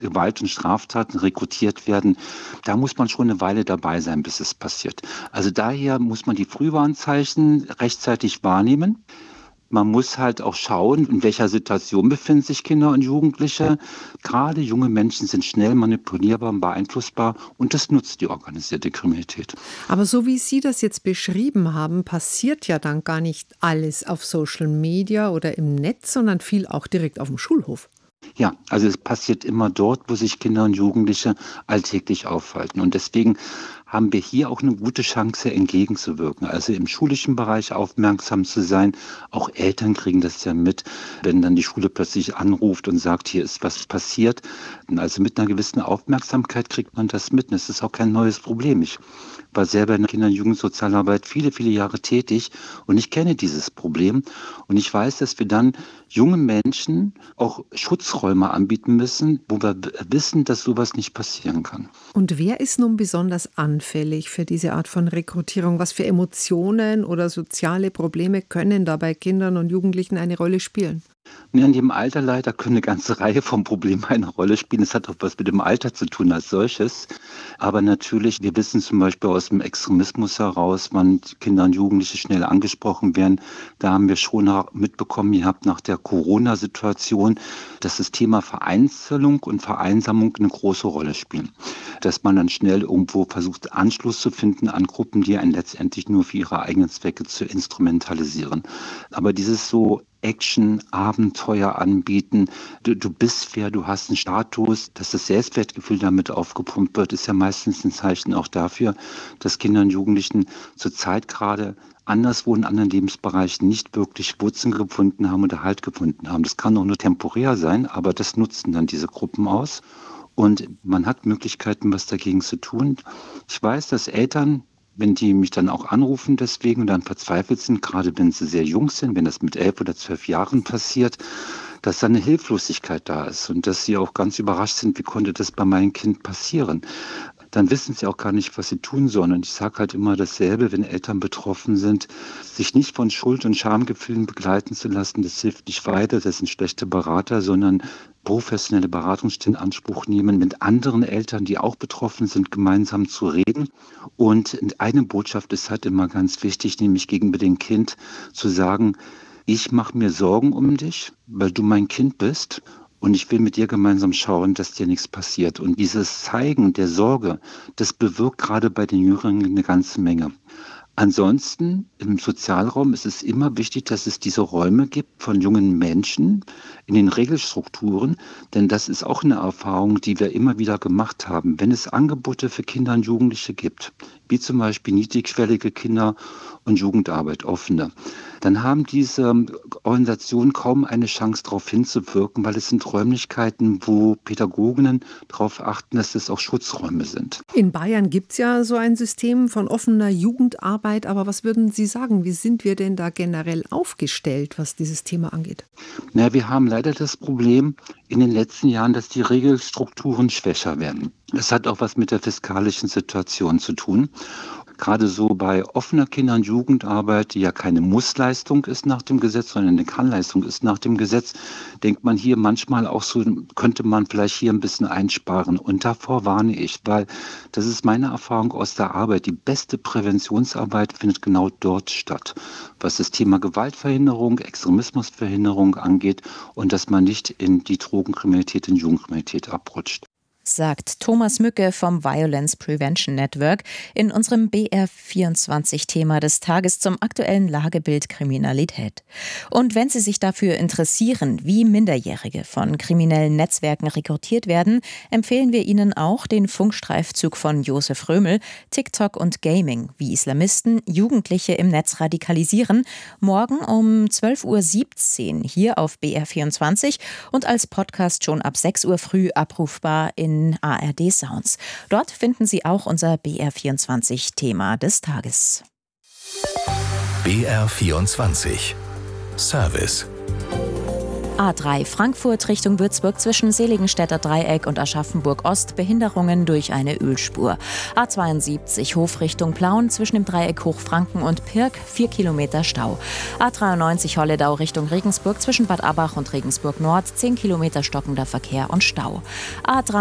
Gewalt und Straftaten rekrutiert werden, da muss man schon eine Weile dabei sein, bis es passiert. Also daher muss man die Frühwarnzeichen rechtzeitig wahrnehmen. Man muss halt auch schauen, in welcher Situation befinden sich Kinder und Jugendliche. Gerade junge Menschen sind schnell manipulierbar und beeinflussbar und das nutzt die organisierte Kriminalität. Aber so wie Sie das jetzt beschrieben haben, passiert ja dann gar nicht alles auf Social Media oder im Netz, sondern viel auch direkt auf dem Schulhof. Ja, also es passiert immer dort, wo sich Kinder und Jugendliche alltäglich aufhalten. Und deswegen haben wir hier auch eine gute Chance, entgegenzuwirken. Also im schulischen Bereich aufmerksam zu sein. Auch Eltern kriegen das ja mit, wenn dann die Schule plötzlich anruft und sagt, hier ist was passiert. Also mit einer gewissen Aufmerksamkeit kriegt man das mit. Und das ist auch kein neues Problem. Ich war selber in der Kinder- und Jugendsozialarbeit viele, viele Jahre tätig und ich kenne dieses Problem. Und ich weiß, dass wir dann jungen Menschen auch Schutzräume anbieten müssen, wo wir wissen, dass sowas nicht passieren kann. Und wer ist nun besonders anfällig für diese Art von Rekrutierung? Was für Emotionen oder soziale Probleme können da bei Kindern und Jugendlichen eine Rolle spielen? Ja, in dem Alter leider können eine ganze Reihe von Problemen eine Rolle spielen. Es hat auch was mit dem Alter zu tun als solches. Aber natürlich, wir wissen zum Beispiel aus dem Extremismus heraus, wann Kinder und Jugendliche schnell angesprochen werden. Da haben wir schon mitbekommen, ihr habt nach der Corona-Situation, dass das Thema Vereinzelung und Vereinsamung eine große Rolle spielen. Dass man dann schnell irgendwo versucht, Anschluss zu finden an Gruppen, die einen letztendlich nur für ihre eigenen Zwecke zu instrumentalisieren. Aber dieses so Action, Abenteuer anbieten. Du bist wer, du hast einen Status, dass das Selbstwertgefühl damit aufgepumpt wird, ist ja meistens ein Zeichen auch dafür, dass Kinder und Jugendlichen zurzeit gerade anderswo in anderen Lebensbereichen nicht wirklich Wurzeln gefunden haben oder Halt gefunden haben. Das kann auch nur temporär sein, aber das nutzen dann diese Gruppen aus. Und man hat Möglichkeiten, was dagegen zu tun. Ich weiß, dass Eltern, wenn die mich dann auch anrufen deswegen und dann verzweifelt sind, gerade wenn sie sehr jung sind, wenn das mit 11 oder 12 Jahren passiert, dass da eine Hilflosigkeit da ist und dass sie auch ganz überrascht sind, wie konnte das bei meinem Kind passieren. Dann wissen sie auch gar nicht, was sie tun sollen. Und ich sage halt immer dasselbe, wenn Eltern betroffen sind, sich nicht von Schuld- und Schamgefühlen begleiten zu lassen, das hilft nicht weiter, das sind schlechte Berater, sondern professionelle Beratungsstellen in Anspruch nehmen, mit anderen Eltern, die auch betroffen sind, gemeinsam zu reden. Und eine Botschaft ist halt immer ganz wichtig, nämlich gegenüber dem Kind zu sagen, ich mache mir Sorgen um dich, weil du mein Kind bist. Und ich will mit dir gemeinsam schauen, dass dir nichts passiert. Und dieses Zeigen der Sorge, das bewirkt gerade bei den Jüngeren eine ganze Menge. Ansonsten im Sozialraum ist es immer wichtig, dass es diese Räume gibt von jungen Menschen in den Regelstrukturen, denn das ist auch eine Erfahrung, die wir immer wieder gemacht haben. Wenn es Angebote für Kinder und Jugendliche gibt, wie zum Beispiel niedrigschwellige Kinder- und Jugendarbeit, offene, dann haben diese Organisationen kaum eine Chance, darauf hinzuwirken, weil es sind Räumlichkeiten, wo Pädagoginnen darauf achten, dass es auch Schutzräume sind. In Bayern gibt es ja so ein System von offener Jugendarbeit, aber was würden Sie sagen, wie sind wir denn da generell aufgestellt, was dieses Thema angeht? Na, wir haben leider das Problem in den letzten Jahren, dass die Regelstrukturen schwächer werden. Das hat auch was mit der fiskalischen Situation zu tun. Gerade so bei offener Kinder- und Jugendarbeit, die ja keine Mussleistung ist nach dem Gesetz, sondern eine Kannleistung ist nach dem Gesetz, denkt man hier manchmal auch so, könnte man vielleicht hier ein bisschen einsparen. Und davor warne ich, weil das ist meine Erfahrung aus der Arbeit. Die beste Präventionsarbeit findet genau dort statt, was das Thema Gewaltverhinderung, Extremismusverhinderung angeht und dass man nicht in die Drogenkriminalität und Jugendkriminalität abrutscht. Sagt Thomas Mücke vom Violence Prevention Network in unserem BR24-Thema des Tages zum aktuellen Lagebild Kriminalität. Und wenn Sie sich dafür interessieren, wie Minderjährige von kriminellen Netzwerken rekrutiert werden, empfehlen wir Ihnen auch den Funkstreifzug von Josef Römel, TikTok und Gaming, wie Islamisten Jugendliche im Netz radikalisieren, morgen um 12.17 Uhr hier auf BR24 und als Podcast schon ab 6 Uhr früh abrufbar in ARD Sounds. Dort finden Sie auch unser BR24-Thema des Tages. BR24 Service. A3 Frankfurt Richtung Würzburg zwischen Seligenstädter Dreieck und Aschaffenburg Ost Behinderungen durch eine Ölspur. A72 Hof Richtung Plauen zwischen dem Dreieck Hochfranken und Pirk 4 Kilometer Stau. A93 Holledau Richtung Regensburg zwischen Bad Abbach und Regensburg Nord 10 Kilometer stockender Verkehr und Stau. A3